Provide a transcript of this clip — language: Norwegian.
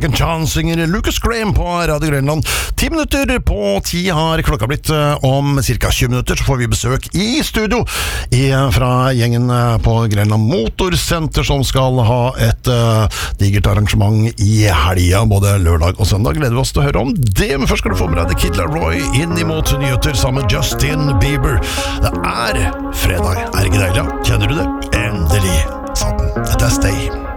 Second Chance synger Lucas Graham på Radio Grønland. 10 minutter på 10 har klokka blitt. Om cirka 20 minutter så får vi besøk i studio fra gjengen på Grønland Motorsenter, som skal ha et digert arrangement i helga, både lørdag og søndag. Gleder vi oss til å høre om det, men først skal du få med deg The Kid Laroi inn imot nyheter sammen med Justin Bieber. Det fredag, ikke deilig? Kjenner du det? Endelig, sa den. Dette Stay.